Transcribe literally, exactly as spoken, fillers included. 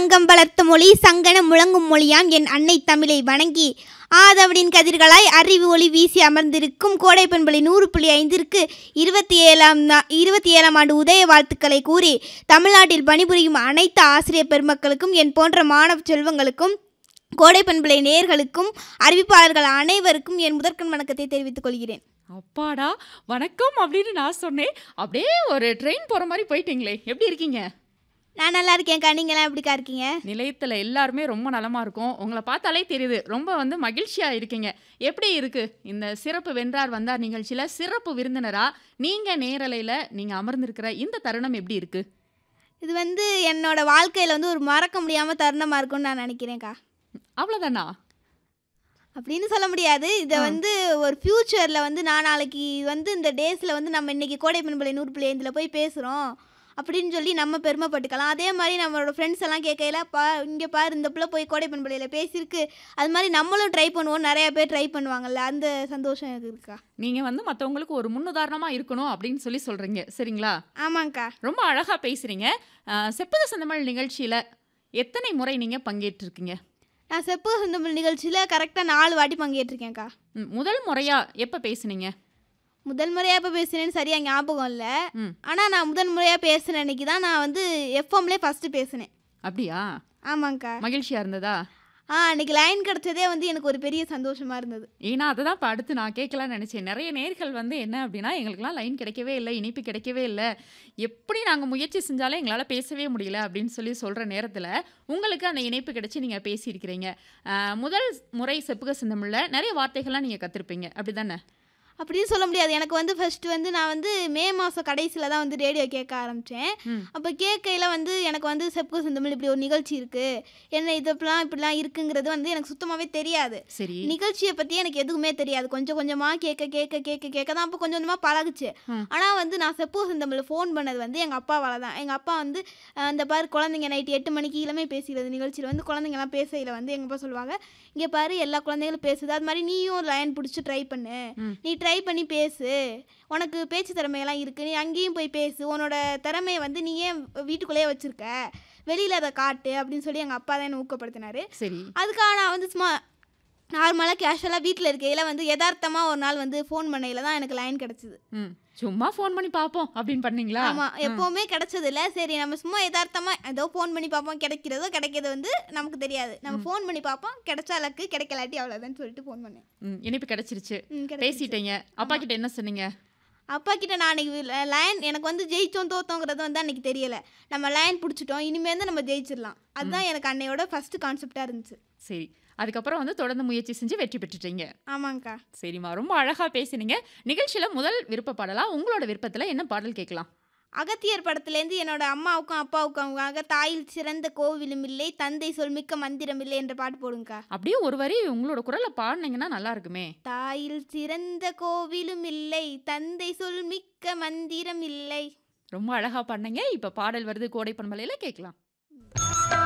சங்கம் வளர்த்த மொழி சங்கன முழங்கும் மொழியாம் என் அன்னை தமிழை வணங்கி ஆதவனின் கதிர்களாய் அறிவு ஒளி வீசி அமர்ந்திருக்கும் கோடை பண்பலை நூறு புள்ளி ஐந்திற்கு இருபத்தி ஏழாம் இருபத்தி ஏழாம் ஆண்டு உதய வாழ்த்துக்களை கூறி தமிழ்நாட்டில் பணிபுரியும் அனைத்து ஆசிரியர் பெருமக்களுக்கும் என் போன்ற மாணவ செல்வங்களுக்கும் கோடை பண்பலை நேயர்களுக்கும் அறிவிப்பாளர்கள் அனைவருக்கும் என் முதற்கண் வணக்கத்தை தெரிவித்துக் கொள்கிறேன். அப்பாடா வணக்கம் அப்படின்னு நான் சொன்னேன். அப்படியே ஒரு ட்ரெயின் போகிற மாதிரி போயிட்டீங்களே. எப்படி இருக்கீங்க? நான் நல்லா இருக்கேன்க்கா. நீங்களாம் எப்படிக்கா இருக்கீங்க? நிலையத்தில் எல்லாருமே ரொம்ப நலமாக இருக்கும். உங்களை பார்த்தாலே தெரியுது ரொம்ப வந்து மகிழ்ச்சியாக இருக்கீங்க. எப்படி இருக்குது இந்த சிறப்பு வென்றார் வந்தார் நிகழ்ச்சியில் சிறப்பு விருந்தினராக நீங்கள் நேரலையில் நீங்கள் அமர்ந்திருக்கிற இந்த தருணம் எப்படி இருக்குது? இது வந்து என்னோட வாழ்க்கையில் வந்து ஒரு மறக்க முடியாமல் தருணமாக இருக்கும்னு நான் நினைக்கிறேன்க்கா. அவ்வளோதானா? அப்படின்னு சொல்ல முடியாது. இதை வந்து ஒரு ஃப்யூச்சரில் வந்து நான் நாளைக்கு வந்து இந்த டேஸில் வந்து நம்ம இன்றைக்கி கோடை பண்பலை நூறு புள்ளி ஐந்தில் போய் பேசுகிறோம் அப்படின்னு சொல்லி நம்ம பெருமைப்பட்டுக்கலாம். அதே மாதிரி நம்மளோட ஃப்ரெண்ட்ஸ் எல்லாம் கேட்கையில பா இங்கே பாரு இந்த பிள்ளை போய் கோடை பண்பலையில் பேசியிருக்கு, அது மாதிரி நம்மளும் ட்ரை பண்ணுவோம், நிறையா பேர் ட்ரை பண்ணுவாங்கல்ல, அந்த சந்தோஷம் எனக்கு இருக்கா. நீங்கள் வந்து மற்றவங்களுக்கு ஒரு முன்னுதாரணமாக இருக்கணும் அப்படின்னு சொல்லி சொல்கிறீங்க, சரிங்களா? ஆமாங்க்கா. ரொம்ப அழகாக பேசுகிறீங்க. செப்பக செந்தமிழ் நிகழ்ச்சியில் எத்தனை முறை நீங்கள் பங்கேற்றிருக்கீங்க? நான் செப்பக செந்தமிழ் நிகழ்ச்சியில் கரெக்டாக நாலு வாட்டி பங்கேற்றிருக்கேன்க்கா. முதல் முறையாக எப்போ பேசுனீங்க? முதல் முறையாக எப்போ பேசுனேன்னு சரியாக ஞாபகம் இல்லை. ஆனால் நான் முதல் முறையாக பேசுன அன்னைக்கு தான் நான் வந்து எஃப்எம்லே ஃபஸ்ட்டு பேசினேன். அப்படியா? ஆமாங்க்கா. மகிழ்ச்சியாக இருந்ததா? ஆ அன்றைக்கி லைன் கிடச்சதே வந்து எனக்கு ஒரு பெரிய சந்தோஷமாக இருந்தது. ஏன்னா அதை தான் இப்போ அடுத்து நான் கேட்கலான்னு நினச்சேன். நிறைய நேர்கள் வந்து என்ன அப்படின்னா எங்களுக்கெல்லாம் லைன் கிடைக்கவே இல்லை, இனிப்பு கிடைக்கவே இல்லை, எப்படி நாங்கள் முயற்சி செஞ்சாலும் எங்களால் பேசவே முடியல அப்படின்னு சொல்லி சொல்கிற நேரத்தில் உங்களுக்கு அந்த இணைப்பு கிடைச்சி நீங்கள் பேசியிருக்கிறீங்க. முதல் முறை செப்புக செந்தமிழில் நிறைய வார்த்தைகள்லாம் நீங்கள் கற்றுருப்பீங்க, அப்படி தானே? அப்படின்னு சொல்ல முடியாது. எனக்கு வந்து ஃபஸ்ட்டு வந்து நான் வந்து மே மாதம் கடைசியில் தான் வந்து ரேடியோ கேட்க ஆரம்பித்தேன். அப்போ கேட்கையில் வந்து எனக்கு வந்து செப்புக செந்தமிழ் இப்படி ஒரு நிகழ்ச்சி இருக்குது, என்ன இதெல்லாம் இப்படிலாம் இருக்குங்கிறது வந்து எனக்கு சுத்தமாகவே தெரியாது. சரி. நிகழ்ச்சியை பற்றி எனக்கு எதுவுமே தெரியாது. கொஞ்சம் கொஞ்சமாக கேட்க கேட்க கேட்க கேட்க தான் அப்போ கொஞ்சம் கொஞ்சமாக பழகுச்சு. ஆனால் வந்து நான் செப்புக செந்தமிழ் ஃபோன் பண்ணது வந்து எங்கள் அப்பாவால் தான். எங்கள் அப்பா வந்து அந்த பாரு குழந்தைங்க நைட்டு எட்டு மணிக்கு இளமை பேசுகிறது நிகழ்ச்சியில் வந்து குழந்தைங்கலாம் பேசையில் வந்து எங்கள் அப்பா சொல்லுவாங்க, இங்கே பாரு எல்லா குழந்தைங்களும் பேசுது, அது மாதிரி நீயும் லைன் பிடிச்சி ட்ரை பண்ணு, நீ ட்ரை பண்ணி பேசு, உனக்கு பேச்சு திறமையெல்லாம் இருக்குது, நீ அங்கேயும் போய் பேசு, உன்னோட திறமையை வந்து நீ ஏன் வீட்டுக்குள்ளேயே வச்சுருக்க, வெளியில் அதை காட்டு அப்படின்னு சொல்லி எங்கள் அப்பா தான் என்னை ஊக்கப்படுத்தினார். சரி. அதுக்காக நான் வந்து சும்மா நார்மலாக கேஷுவலாக வீட்டில் இருக்கையில் வந்து யதார்த்தமாக ஒரு நாள் வந்து ஃபோன் பண்ணையில் தான் எனக்கு லைன் கிடச்சிது. ம் சும்மா ஃபோன் பண்ணி பார்ப்போம் அப்படின்னு பண்ணீங்களா? ஆமாம், எப்போவுமே கிடச்சதில்ல. சரி நம்ம சும்மா யதார்த்தமாக ஏதோ ஃபோன் பண்ணி பார்ப்போம், கிடைக்கிறதோ கிடைக்கிறது வந்து நமக்கு தெரியாது, நம்ம ஃபோன் பண்ணி பார்ப்போம், கிடைச்சா லக்கு, கிடைக்கலாட்டி அவ்வளோதான்னு சொல்லிட்டு ஃபோன் பண்ணேன். ம் இனிப்பு கிடச்சிருச்சு, பேசிட்டீங்க. அப்பா கிட்ட என்ன சொன்னீங்க? அப்பா கிட்ட நான் அன்றைக்கி லைன் எனக்கு வந்து ஜெயிச்சோம் தோத்தோங்கிறது வந்து அன்றைக்கி தெரியலை, நம்ம லைன் பிடிச்சிட்டோம், இனிமேல் நம்ம ஜெயிச்சிடலாம், அதுதான் எனக்கு அன்னையோட ஃபஸ்ட்டு கான்செப்டாக இருந்துச்சு. சரி, அதுக்கப்புறம் வந்து தொடர்ந்து முயற்சி செஞ்சு வெற்றி பெற்றுட்டீங்க. ஆமாங்க்கா. சரிம்மா, ரொம்ப அழகாக பேசினீங்க. நிகழ்ச்சியில் முதல் விருப்ப பாடலாம் உங்களோட விருப்பத்தில் என்ன பாடல் கேட்கலாம்? அகத்தியர் படத்துலேருந்து என்னோட அம்மாவுக்கும் அப்பாவுக்கும் அவங்க தாயில் சிறந்த கோவிலும் இல்லை, தந்தை சொல்மிக்க மந்திரம் இல்லை என்ற பாட்டு போடுங்கக்கா. அப்படியே ஒரு வரி உங்களோட குரலை பாடினீங்கன்னா நல்லா இருக்குமே. தாயில் சிறந்த கோவிலும் இல்லை, தந்தை சொல்மிக்க மந்திரம் இல்லை. ரொம்ப அழகாக பாடினீங்க. இப்போ பாடல் வருது, கோடை பண்பலையில் கேட்கலாம்.